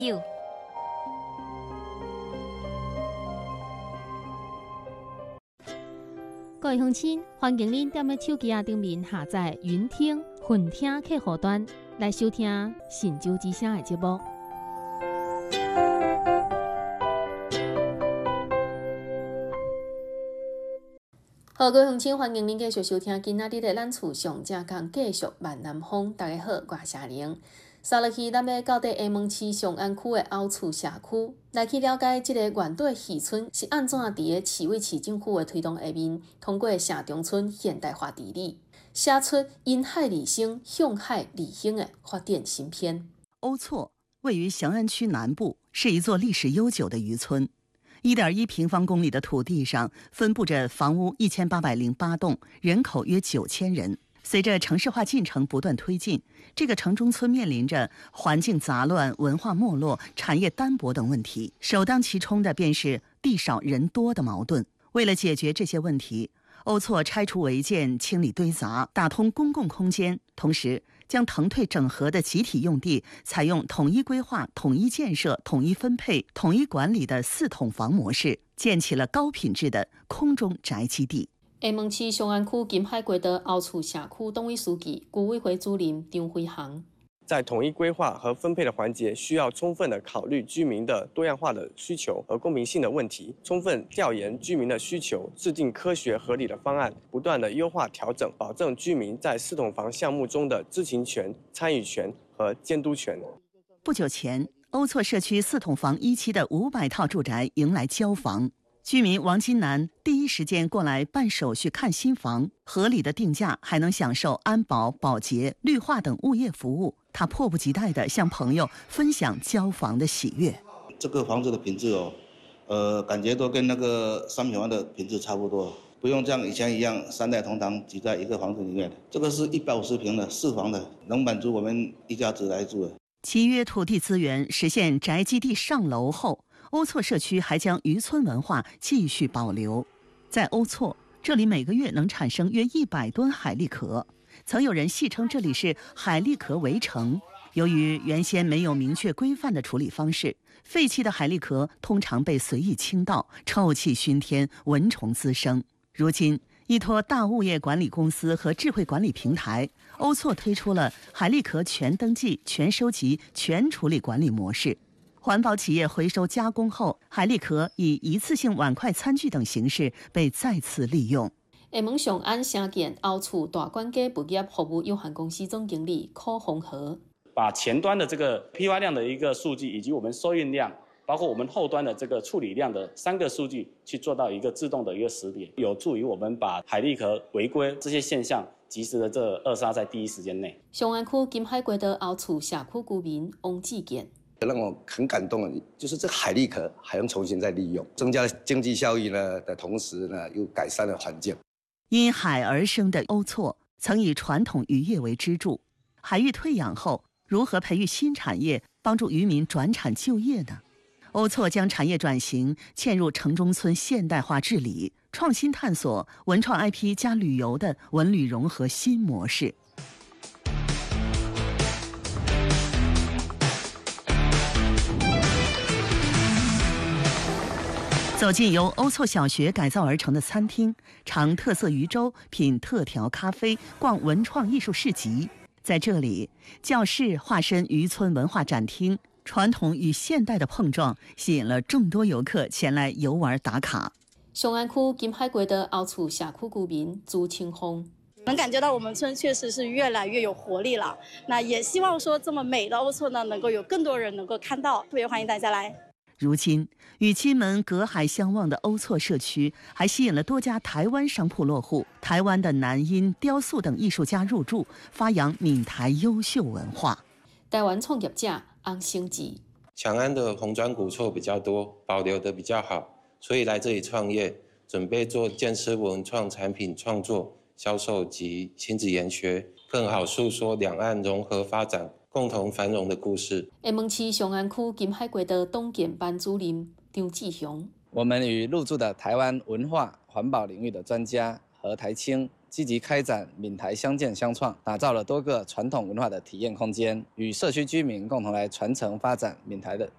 有。各位乡亲，欢迎您踮咧手机顶面下载云听、混听客户端来收听信州之声的节目。好，各位乡亲，欢迎您继续收听今仔日的咱厝上正讲继续万南风。大家好，我是夏玲。杀落去，咱要到底厦门市上安区的凹厝社区，来去了解这个原地渔村是安怎伫个市委市政府的推动下面，通过城中村现代化治理，写出因海而生、向海而兴的发展新篇。 欧错位于翔安区南部，是一座历史悠久的渔村。1.1平方公里的土地上分布着房屋1808栋，人口约9000人。随着城市化进程不断推进，这个城中村面临着环境杂乱、文化没落、产业单薄等问题。首当其冲的便是地少人多的矛盾。为了解决这些问题，欧错拆除违建、清理堆杂、打通公共空间，同时将腾退整合的集体用地采用统一规划、统一建设、统一分配、统一管理的4统房模式，建起了高品质的空中宅基地。 厦门市上安区金海国道凹厝社区党委书记、区委会主任张辉航。 在统一规划和分配的环节，需要充分的考虑居民的多样化的需求和公平性的问题，充分调研居民的需求，制定科学合理的方案，不断的优化调整，保证居民在4统房项目中的知情权、参与权和监督权。 不久前，欧错社区4统房1期的500套住宅迎来交房。居民王金南第一时间过来办手续看新房，合理的定价，还能享受安保、保洁、绿化等物业服务。他迫不及待地向朋友分享交房的喜悦。 这个房子的品质感觉都跟那个商品房的品质差不多，不用像以前一样3代同堂挤在一个房子里面。这个是150平的4房的，能满足我们一家子来住的。 契约土地资源实现宅基地上楼后，欧错社区还将渔村文化继续保留。在欧错，这里每个月能产生约100吨海蛎壳，曾有人戏称这里是海蛎壳围城。由于原先没有明确规范的处理方式，废弃的海蛎壳通常被随意倾倒，臭气熏天，蚊虫滋生。如今依托大物业管理公司和智慧管理平台，欧错推出了海蛎壳全登记、全收集、全处理管理模式。环保企业回收加工后，海蛎壳以一次性碗筷、餐具等形式被再次利用。 厦门上安城建凹厝大管家物业服务有限公司总经理柯宏和， 把前端的这个批发量的一个数据，以及我们收运量，包括我们后端的这个处理量的3个数据，去做到一个自动的一个识别，有助于我们把海蛎壳违规这些现象及时的扼杀在第一时间内。 上安区金海国道凹厝社区居民翁志健。 让我很感动的就是这个海蛎壳还能重新再利用，增加了经济效益呢的同时呢，又改善了环境。 因海而生的欧错曾以传统渔业为支柱，海域退养后，如何培育新产业，帮助渔民转产就业呢？欧错将产业转型嵌入城中村现代化治理，创新探索文创 IP 加旅游的文旅融合新模式。走进由欧错小学改造而成的餐厅，尝特色鱼粥，品特调咖啡，逛文创艺术市集。在这里，教室化身渔村文化展厅，传统与现代的碰撞，吸引了众多游客前来游玩打卡。 上安区金海国道凹厝社区居民朱清峰。 能感觉到我们村确实是越来越有活力了。那也希望说这么美的欧错呢，能够有更多人能够看到，特别欢迎大家来。 如今，与金门隔海相望的欧错社区，还吸引了多家台湾商铺落户，台湾的南音、雕塑等艺术家入驻，发扬闽台优秀文化。 台湾创业者翁生吉， 强安的红砖古厝比较多，保留的比较好，所以来这里创业，准备做建设文创产品创作、销售及亲子研学，更好诉说两岸融合发展、共同繁荣的故事。 厦门市上安区金海国道董建班主任张志雄， 我们与入驻的台湾文化环保领域的专家和台青积极开展闽台相见相创，打造了多个传统文化的体验空间，与社区居民共同来传承发展闽台的